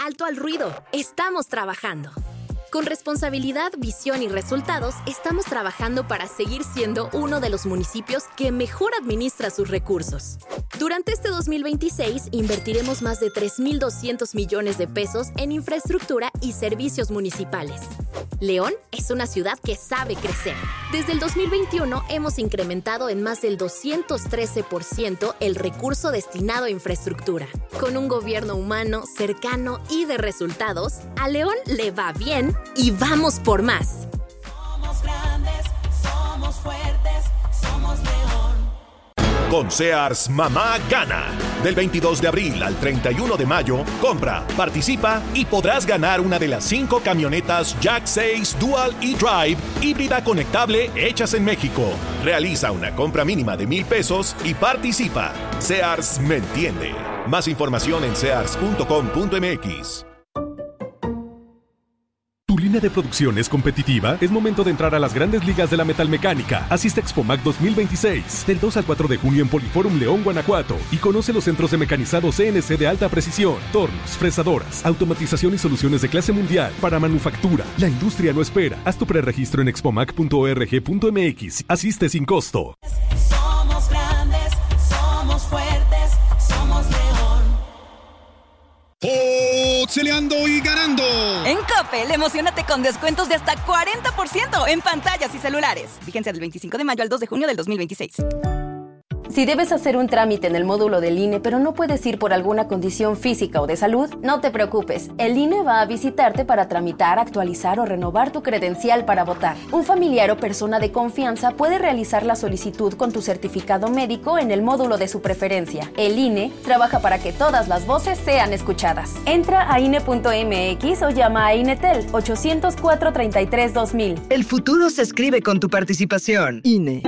alto al ruido. Estamos trabajando. Con responsabilidad, visión y resultados, estamos trabajando para seguir siendo uno de los municipios que mejor administra sus recursos. Durante este 2026, invertiremos más de 3,200 millones de pesos en infraestructura y servicios municipales. León es una ciudad que sabe crecer. Desde el 2021 hemos incrementado en más del 213% el recurso destinado a infraestructura. Con un gobierno humano, cercano y de resultados, a León le va bien y vamos por más. Somos grandes, somos fuertes, somos León. Con Sears, mamá gana. Del 22 de abril al 31 de mayo, compra, participa y podrás ganar una de las 5 camionetas Jack 6 Dual e-Drive híbrida conectable hechas en México. Realiza una compra mínima de 1,000 pesos y participa. Sears me entiende. Más información en sears.com.mx. ¿Tu línea de producción es competitiva? Es momento de entrar a las grandes ligas de la metalmecánica. Asiste a Expomac 2026, del 2 al 4 de junio en Poliforum León, Guanajuato. Y conoce los centros de mecanizado CNC de alta precisión, tornos, fresadoras, automatización y soluciones de clase mundial para manufactura. La industria no espera. Haz tu preregistro en expomac.org.mx. Asiste sin costo. Somos grandes, somos fuertes, somos León. ¡Celeando y ganando! En Coppel, emocionate con descuentos de hasta 40% en pantallas y celulares. Vigencia del 25 de mayo al 2 de junio del 2026. Si debes hacer un trámite en el módulo del INE, pero no puedes ir por alguna condición física o de salud, no te preocupes. El INE va a visitarte para tramitar, actualizar o renovar tu credencial para votar. Un familiar o persona de confianza puede realizar la solicitud con tu certificado médico en el módulo de su preferencia. El INE trabaja para que todas las voces sean escuchadas. Entra a INE.mx o llama a INETEL 800-433-2000. El futuro se escribe con tu participación. INE.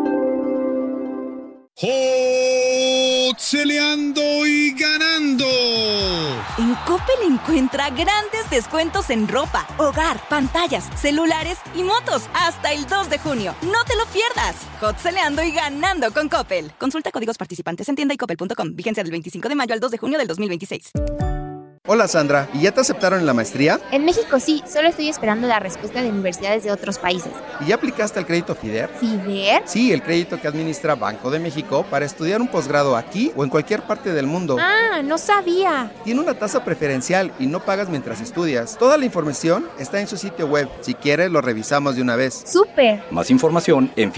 ¡Celeando y ganando! En Coppel encuentra grandes descuentos en ropa, hogar, pantallas, celulares y motos hasta el 2 de junio. ¡No te lo pierdas! Celeando y ganando con Coppel. Consulta códigos participantes en tienda y coppel.com. Vigencia del 25 de mayo al 2 de junio del 2026. Hola Sandra, ¿y ya te aceptaron en la maestría? En México sí, solo estoy esperando la respuesta de universidades de otros países. ¿Y ya aplicaste al crédito FIDER? ¿FIDER? Sí, el crédito que administra Banco de México para estudiar un posgrado aquí o en cualquier parte del mundo. ¡Ah, no sabía! Tiene una tasa preferencial y no pagas mientras estudias. Toda la información está en su sitio web. Si quieres, lo revisamos de una vez. ¡Súper! Más información en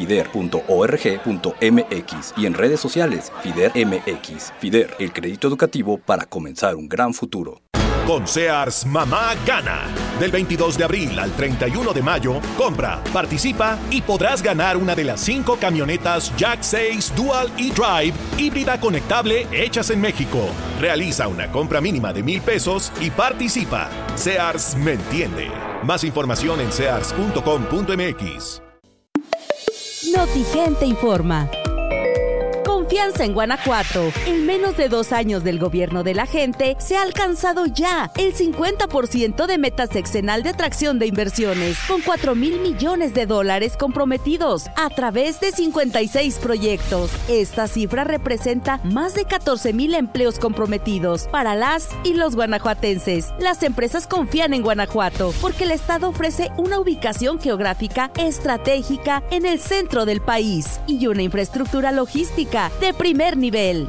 fider.org.mx y en redes sociales FIDER MX. FIDER, el crédito educativo para comenzar un gran futuro. Con Sears, mamá gana. Del 22 de abril al 31 de mayo, compra, participa y podrás ganar una de las 5 camionetas Jack 6 Dual e-Drive híbrida conectable hechas en México. Realiza una compra mínima de 1,000 pesos y participa. Sears me entiende. Más información en sears.com.mx. Notigente informa. Confianza en Guanajuato. En menos de 2 años del gobierno de la gente, se ha alcanzado ya el 50% de meta sexenal de atracción de inversiones, con 4,000 millones de dólares comprometidos a través de 56 proyectos. Esta cifra representa más de 14,000 empleos comprometidos para las y los guanajuatenses. Las empresas confían en Guanajuato porque el estado ofrece una ubicación geográfica estratégica en el centro del país y una infraestructura logística de primer nivel.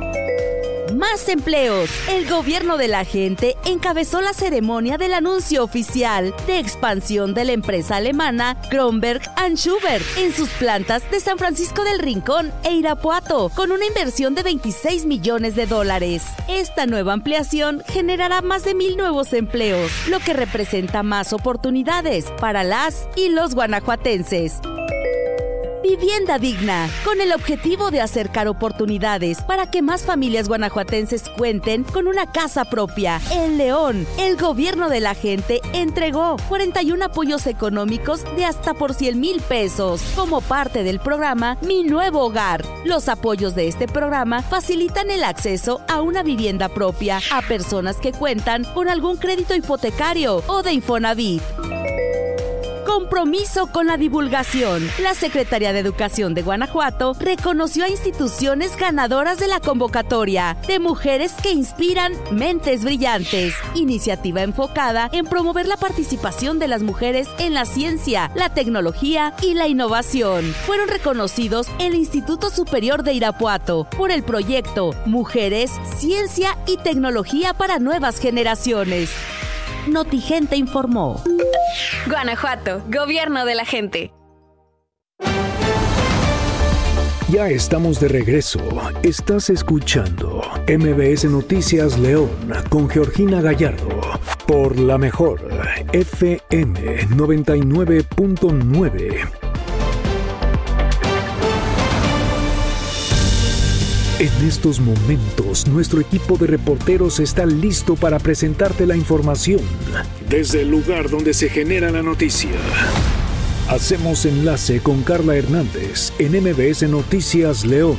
Más empleos. El gobierno de la gente encabezó la ceremonia del anuncio oficial de expansión de la empresa alemana Kronberg & Schubert en sus plantas de San Francisco del Rincón e Irapuato, con una inversión de 26 millones de dólares. Esta nueva ampliación generará más de 1,000 nuevos empleos, lo que representa más oportunidades para las y los guanajuatenses. Vivienda digna, con el objetivo de acercar oportunidades para que más familias guanajuatenses cuenten con una casa propia. En León, el gobierno de la gente entregó 41 apoyos económicos de hasta por 100,000 pesos como parte del programa Mi Nuevo Hogar. Los apoyos de este programa facilitan el acceso a una vivienda propia a personas que cuentan con algún crédito hipotecario o de Infonavit. Compromiso con la divulgación. La Secretaría de Educación de Guanajuato reconoció a instituciones ganadoras de la convocatoria de Mujeres que Inspiran Mentes Brillantes, iniciativa enfocada en promover la participación de las mujeres en la ciencia, la tecnología y la innovación. Fueron reconocidos el Instituto Superior de Irapuato por el proyecto Mujeres, Ciencia y Tecnología para Nuevas Generaciones. Notigente informó. Guanajuato, gobierno de la gente. Ya estamos de regreso. Estás escuchando MBS Noticias León con Georgina Gallardo por la mejor FM 99.9. En estos momentos, nuestro equipo de reporteros está listo para presentarte la información desde el lugar donde se genera la noticia. Hacemos enlace con Carla Hernández en MBS Noticias León.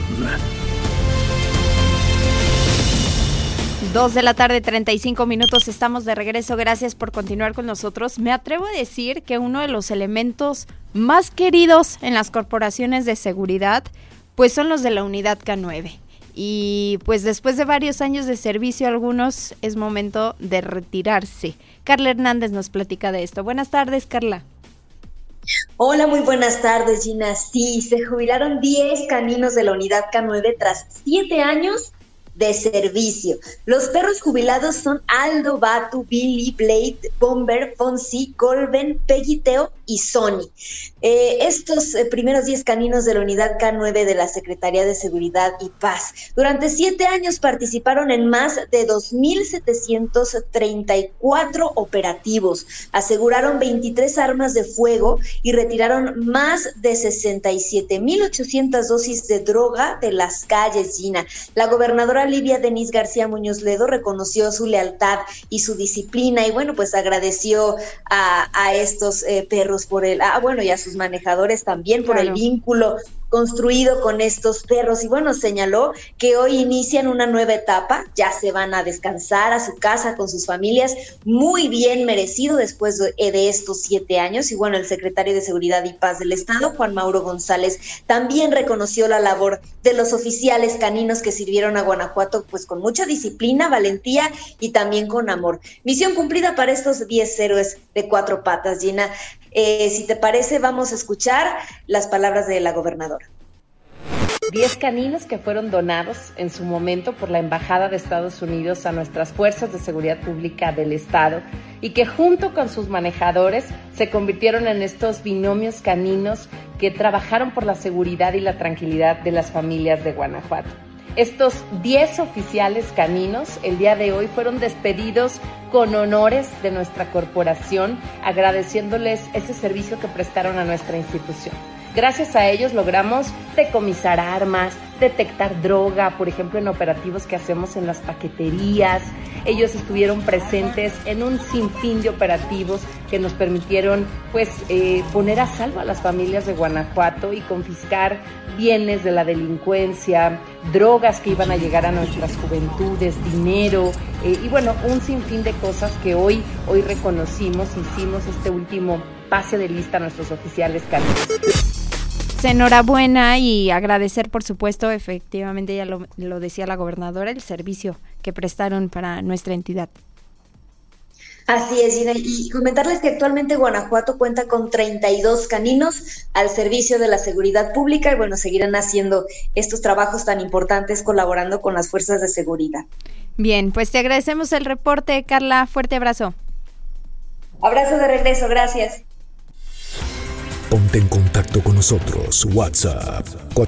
2:35 p.m, estamos de regreso, gracias por continuar con nosotros. Me atrevo a decir que uno de los elementos más queridos en las corporaciones de seguridad, pues son los de la unidad K9. Y pues después de varios años de servicio, algunos es momento de retirarse. Carla Hernández nos platica de esto. Buenas tardes, Carla. Hola, muy buenas tardes, Gina. Sí, se jubilaron 10 caninos de la unidad K9 tras 7 años de servicio. Los perros jubilados son Aldo, Batu, Billy, Blade, Bomber, Fonsi, Colben, Peggy, Teo y Sony. Estos primeros 10 caninos de la unidad K9 de la Secretaría de Seguridad y Paz durante 7 años participaron en más de 2,734 operativos, aseguraron 23 armas de fuego y retiraron más de 67,800 dosis de droga de las calles, Gina. La gobernadora Livia Denise García Muñoz Ledo reconoció su lealtad y su disciplina y bueno, pues agradeció a estos perros por y a sus manejadores también por el vínculo construido con estos perros y bueno, señaló que hoy inician una nueva etapa, ya se van a descansar a su casa con sus familias, muy bien merecido después de estos 7 años y bueno, el secretario de Seguridad y Paz del Estado, Juan Mauro González, también reconoció la labor de los oficiales caninos que sirvieron a Guanajuato pues con mucha disciplina, valentía y también con amor. Misión cumplida para estos 10 héroes de 4 patas, Gina. Si te parece, vamos a escuchar las palabras de la gobernadora. 10 caninos que fueron donados en su momento por la Embajada de Estados Unidos a nuestras fuerzas de seguridad pública del Estado y que junto con sus manejadores se convirtieron en estos binomios caninos que trabajaron por la seguridad y la tranquilidad de las familias de Guanajuato. Estos 10 oficiales caninos el día de hoy fueron despedidos con honores de nuestra corporación, agradeciéndoles ese servicio que prestaron a nuestra institución. Gracias a ellos logramos decomisar armas, detectar droga, por ejemplo, en operativos que hacemos en las paqueterías. Ellos estuvieron presentes en un sinfín de operativos que nos permitieron poner a salvo a las familias de Guanajuato y confiscar bienes de la delincuencia, drogas que iban a llegar a nuestras juventudes, dinero y bueno, un sinfín de cosas que hoy reconocimos, hicimos este último pase de lista a nuestros oficiales caninos. Enhorabuena y agradecer, por supuesto, efectivamente, ya lo decía la gobernadora, el servicio que prestaron para nuestra entidad. Así es, Gina, y comentarles que actualmente Guanajuato cuenta con 32 caninos al servicio de la seguridad pública y bueno, seguirán haciendo estos trabajos tan importantes colaborando con las fuerzas de seguridad. Bien, pues te agradecemos el reporte, Carla, fuerte abrazo. Abrazo de regreso, gracias. Ponte en contacto con nosotros. WhatsApp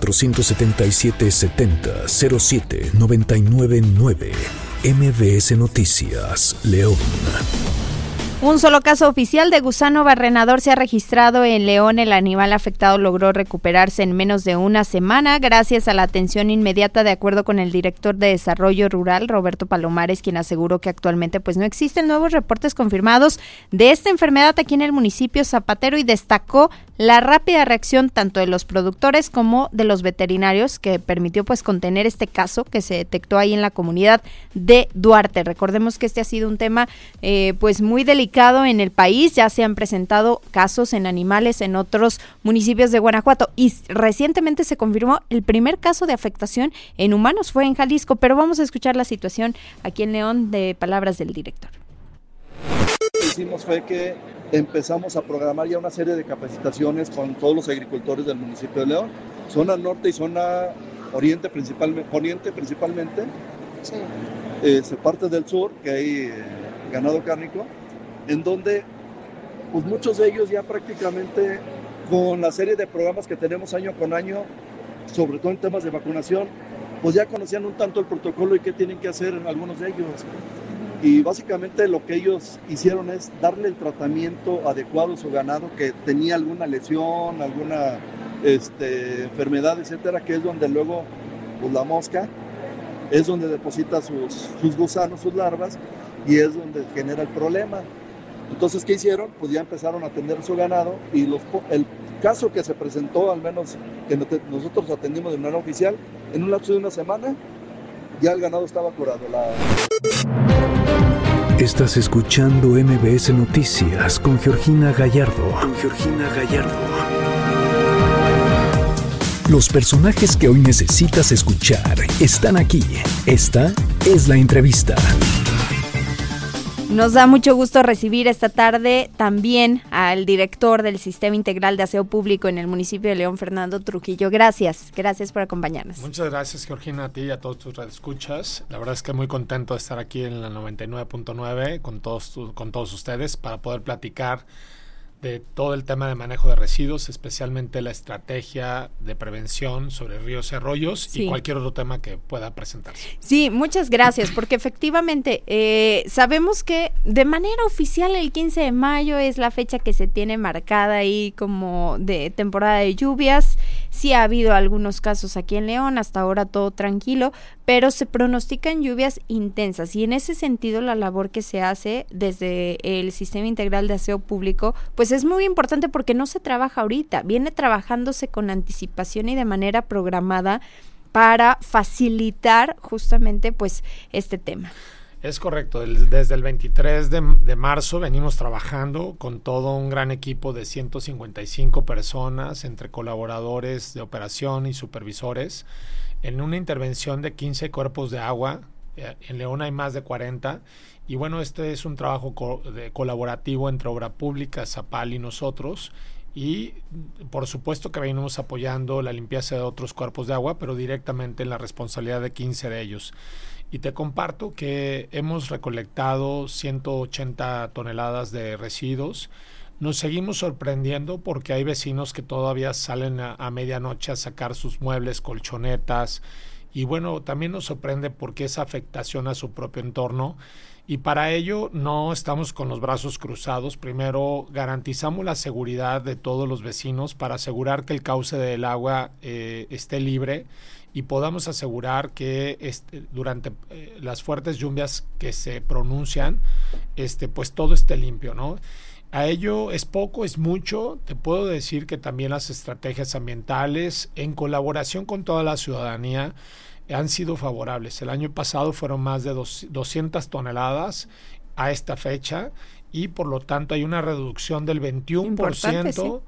477-70-07-999. MBS Noticias, León. Un solo caso oficial de gusano barrenador se ha registrado en León. El animal afectado logró recuperarse en menos de una semana gracias a la atención inmediata, de acuerdo con el director de Desarrollo Rural, Roberto Palomares, quien aseguró que actualmente no existen nuevos reportes confirmados de esta enfermedad aquí en el municipio zapatero y destacó la rápida reacción tanto de los productores como de los veterinarios que permitió contener este caso que se detectó ahí en la comunidad de Duarte. Recordemos que este ha sido un tema muy delicado replicado en el país, ya se han presentado casos en animales en otros municipios de Guanajuato y recientemente se confirmó el primer caso de afectación en humanos, fue en Jalisco, pero vamos a escuchar la situación aquí en León de palabras del director. Lo que hicimos fue que empezamos a programar ya una serie de capacitaciones con todos los agricultores del municipio de León, zona norte y zona oriente principalmente, sí. Parte del sur, que hay ganado cárnico, en donde pues muchos de ellos ya prácticamente con la serie de programas que tenemos año con año, sobre todo en temas de vacunación, pues ya conocían un tanto el protocolo y qué tienen que hacer algunos de ellos. Y básicamente lo que ellos hicieron es darle el tratamiento adecuado a su ganado que tenía alguna lesión, alguna enfermedad, etcétera, que es donde luego pues, la mosca es donde deposita sus gusanos, sus larvas, y es donde genera el problema. Entonces, ¿qué hicieron? Pues ya empezaron a atender su ganado y el caso que se presentó, al menos que nosotros atendimos de manera oficial, en un lapso de una semana, ya el ganado estaba curado. Estás escuchando MBS Noticias con Georgina Gallardo. Los personajes que hoy necesitas escuchar están aquí. Esta es la entrevista. Nos da mucho gusto recibir esta tarde también al director del Sistema Integral de Aseo Público en el municipio de León, Fernando Trujillo. Gracias por acompañarnos. Muchas gracias, Georgina, a ti y a todos tus radioescuchas. La verdad es que muy contento de estar aquí en la 99.9 con todos ustedes para poder platicar de todo el tema de manejo de residuos, especialmente la estrategia de prevención sobre ríos y arroyos y cualquier otro tema que pueda presentarse. Sí, muchas gracias, porque efectivamente sabemos que de manera oficial el 15 de mayo es la fecha que se tiene marcada ahí como de temporada de lluvias. Sí ha habido algunos casos aquí en León, hasta ahora todo tranquilo, pero se pronostican lluvias intensas y en ese sentido la labor que se hace desde el Sistema Integral de Aseo Público pues es muy importante porque no se trabaja ahorita, viene trabajándose con anticipación y de manera programada para facilitar justamente pues este tema. Es correcto, desde el 23 de marzo venimos trabajando con todo un gran equipo de 155 personas entre colaboradores de operación y supervisores en una intervención de 15 cuerpos de agua. En León hay más de 40 y bueno, este es un trabajo colaborativo entre Obra Pública, Zapal y nosotros y por supuesto que venimos apoyando la limpieza de otros cuerpos de agua, pero directamente en la responsabilidad de 15 de ellos. Y te comparto que hemos recolectado 180 toneladas de residuos. Nos seguimos sorprendiendo porque hay vecinos que todavía salen a medianoche a sacar sus muebles, colchonetas. Y bueno, también nos sorprende porque esa afectación a su propio entorno. Y para ello no estamos con los brazos cruzados. Primero garantizamos la seguridad de todos los vecinos para asegurar que el cauce del agua esté libre y podamos asegurar que durante las fuertes lluvias que se pronuncian, pues todo esté limpio, ¿no? A ello es poco, es mucho. Te puedo decir que también las estrategias ambientales, en colaboración con toda la ciudadanía, han sido favorables. El año pasado fueron más de 200 toneladas a esta fecha y por lo tanto hay una reducción del 21%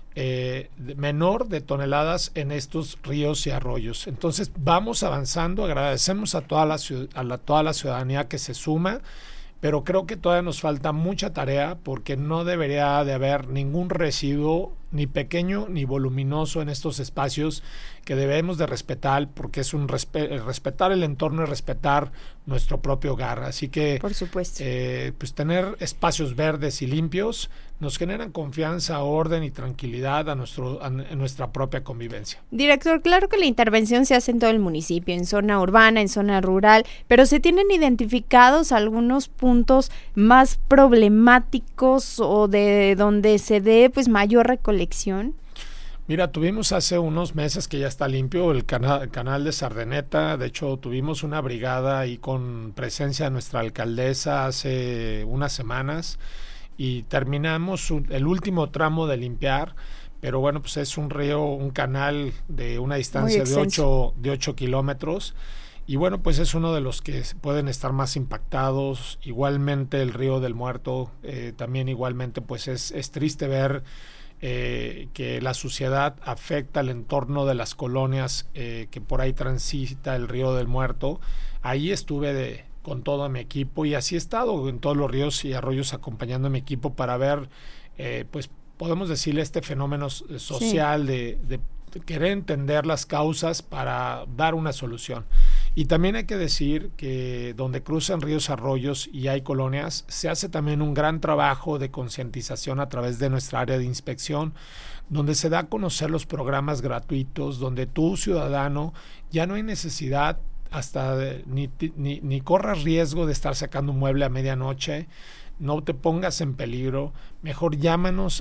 menor de toneladas en estos ríos y arroyos. Entonces vamos avanzando, agradecemos a toda la ciudadanía que se suma, pero creo que todavía nos falta mucha tarea porque no debería de haber ningún residuo ni pequeño ni voluminoso en estos espacios que debemos de respetar porque es respetar el entorno y respetar nuestro propio hogar. Así que, por supuesto, pues tener espacios verdes y limpios nos generan confianza, orden y tranquilidad en nuestra propia convivencia. Director, claro que la intervención se hace en todo el municipio, en zona urbana, en zona rural, pero ¿se tienen identificados algunos puntos más problemáticos o de donde se dé pues mayor recolección? Mira, tuvimos hace unos meses que ya está limpio el canal de Sardeneta. De hecho, tuvimos una brigada ahí con presencia de nuestra alcaldesa hace unas semanas y terminamos el último tramo de limpiar, pero bueno, pues es un canal de una distancia de 8 kilómetros Y bueno, pues es uno de los que pueden estar más impactados. Igualmente el Río del Muerto, también igualmente pues es triste ver que la suciedad afecta el entorno de las colonias que por ahí transita el Río del Muerto. Ahí estuve con todo mi equipo y así he estado en todos los ríos y arroyos acompañando a mi equipo para ver, pues podemos decirle este fenómeno social de querer entender las causas para dar una solución. Y también hay que decir que donde cruzan ríos, arroyos y hay colonias, se hace también un gran trabajo de concientización a través de nuestra área de inspección, donde se da a conocer los programas gratuitos, donde tú, ciudadano, ya no hay necesidad ni corras riesgo de estar sacando un mueble a medianoche. No te pongas en peligro, mejor llámanos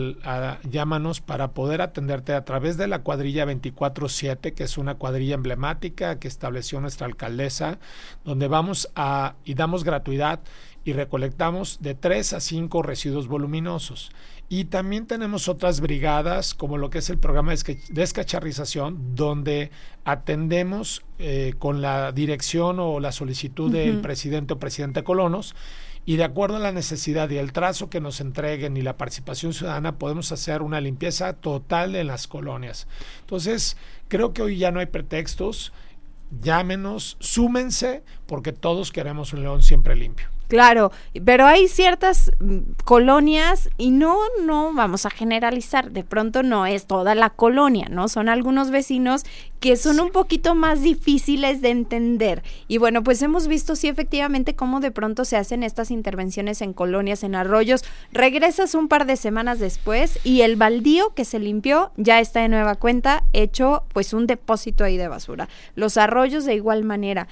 para poder atenderte a través de la cuadrilla 24/7, que es una cuadrilla emblemática que estableció nuestra alcaldesa, donde vamos y damos gratuidad y recolectamos de 3 a 5 residuos voluminosos. Y también tenemos otras brigadas, como lo que es el programa de descacharrización, donde atendemos con la dirección o la solicitud del presidente o presidente Colonos, y de acuerdo a la necesidad y el trazo que nos entreguen y la participación ciudadana, podemos hacer una limpieza total en las colonias. Entonces, creo que hoy ya no hay pretextos. Llámenos, súmense, porque todos queremos un León siempre limpio. Claro, pero hay ciertas colonias y no vamos a generalizar, de pronto no es toda la colonia, ¿no? Son algunos vecinos que son un poquito más difíciles de entender. Y bueno, pues hemos visto sí efectivamente cómo de pronto se hacen estas intervenciones en colonias, en arroyos. Regresas un par de semanas después y el baldío que se limpió ya está de nueva cuenta hecho pues un depósito ahí de basura. Los arroyos de igual manera.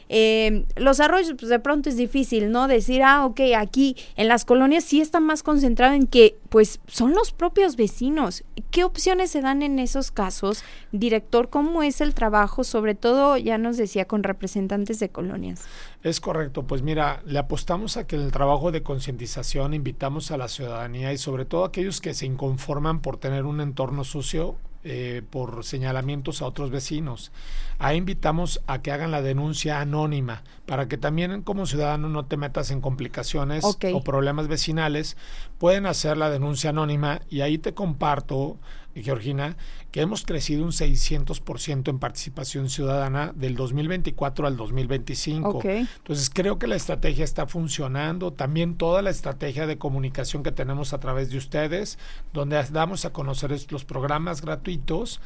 Los arroyos, pues de pronto es difícil, ¿no? Decir, ok, aquí en las colonias sí está más concentrado en que, pues, son los propios vecinos. ¿Qué opciones se dan en esos casos? Director, ¿cómo es el trabajo? Sobre todo, ya nos decía, con representantes de colonias. Es correcto, pues mira, le apostamos a que en el trabajo de concientización invitamos a la ciudadanía y sobre todo a aquellos que se inconforman por tener un entorno sucio, por señalamientos a otros vecinos. Ahí invitamos a que hagan la denuncia anónima para que también como ciudadano no te metas en complicaciones o problemas vecinales. Pueden hacer la denuncia anónima y ahí te comparto, Georgina, que hemos crecido un 600% en participación ciudadana del 2024 al 2025. Entonces creo que la estrategia está funcionando, también toda la estrategia de comunicación que tenemos a través de ustedes, donde damos a conocer los programas gratuitos,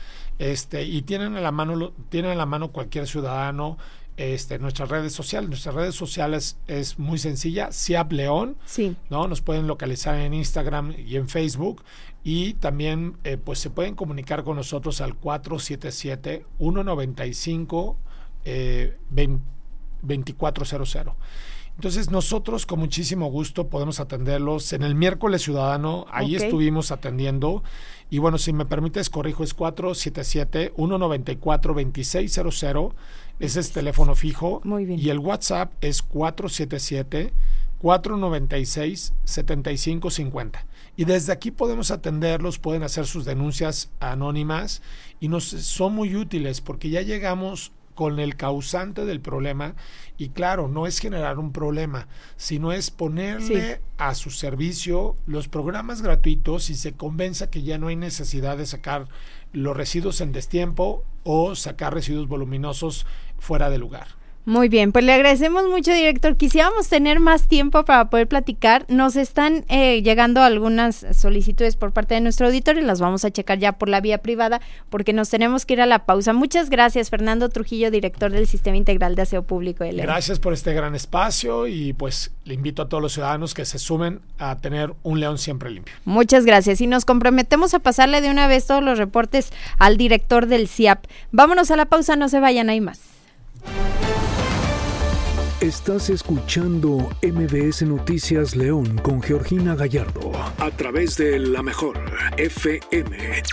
y tienen a la mano cualquier ciudadano. Nuestras redes sociales es muy sencilla, CIAP León, ¿no? Nos pueden localizar en Instagram y en Facebook, y también pues se pueden comunicar con nosotros al 477-195-2400. Entonces nosotros con muchísimo gusto podemos atenderlos. En el miércoles ciudadano, ahí estuvimos atendiendo. Y bueno, si me permites, corrijo, es 477-194-2600. Ese es teléfono fijo. Muy bien. Y el WhatsApp es 477-496-7550. Y desde aquí podemos atenderlos, pueden hacer sus denuncias anónimas y son muy útiles porque ya llegamos con el causante del problema y claro, no es generar un problema, sino es ponerle a su servicio los programas gratuitos y se convenza que ya no hay necesidad de sacar los residuos en destiempo o sacar residuos voluminosos fuera de lugar. Muy bien, pues le agradecemos mucho, director. Quisiéramos tener más tiempo para poder platicar. Nos están llegando algunas solicitudes por parte de nuestro auditorio y las vamos a checar ya por la vía privada porque nos tenemos que ir a la pausa. Muchas gracias, Fernando Trujillo, director del Sistema Integral de Aseo Público de León. Gracias por este gran espacio y pues le invito a todos los ciudadanos que se sumen a tener un León siempre limpio. Muchas gracias y nos comprometemos a pasarle de una vez todos los reportes al director del CIAP. Vámonos a la pausa, no se vayan, hay más. Estás escuchando MBS Noticias León con Georgina Gallardo a través de La Mejor FM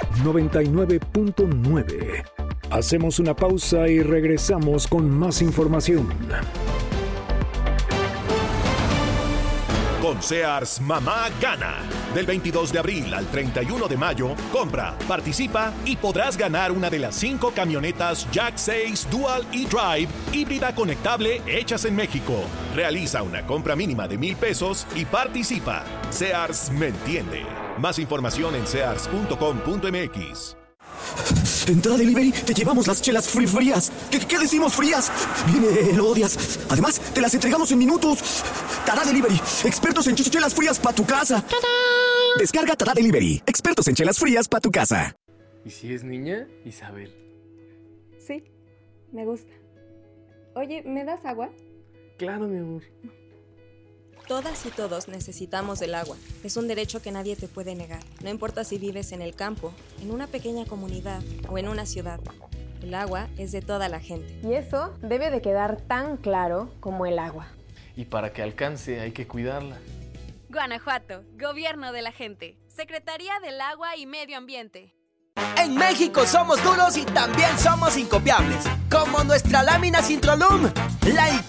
99.9. Hacemos una pausa y regresamos con más información. Con Sears Mamá Gana. Del 22 de abril al 31 de mayo, compra, participa y podrás ganar una de las 5 camionetas Jack 6 Dual e-Drive híbrida conectable hechas en México. Realiza una compra mínima de $1,000 y participa. Sears me entiende. Más información en sears.com.mx. En Tada Delivery te llevamos las chelas frías. ¿Qué decimos frías? Viene, lo odias. Además, te las entregamos en minutos. Tada Delivery, expertos en chelas frías para tu casa. ¡Tada! Descarga Tada Delivery, expertos en chelas frías para tu casa. ¿Y si es niña? Isabel. Sí, me gusta. Oye, ¿me das agua? Claro, mi amor. Todas y todos necesitamos del agua. Es un derecho que nadie te puede negar. No importa si vives en el campo, en una pequeña comunidad o en una ciudad. El agua es de toda la gente. Y eso debe de quedar tan claro como el agua. Y para que alcance hay que cuidarla. Guanajuato, Gobierno de la Gente. Secretaría del Agua y Medio Ambiente. En México somos duros y también somos incopiables. Como nuestra lámina Sintrolum. La